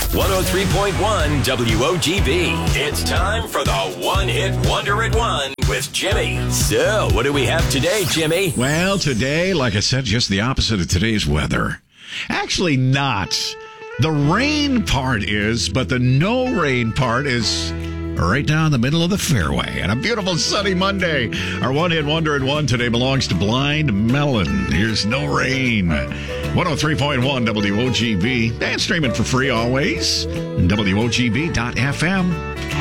103.1 WOGB. It's time for the One-Hit Wonder at 1 with Jimmy. So, what do we have today, Jimmy? Well, today, like I said, just the opposite of today's weather. Actually not. The rain part is, but the no rain part is right down the middle of the fairway. And a beautiful sunny Monday. Our One-Hit Wonder at 1 today belongs to Blind Melon. Here's No Rain. 103.1 WOGB. And streaming for free always. WOGB.FM.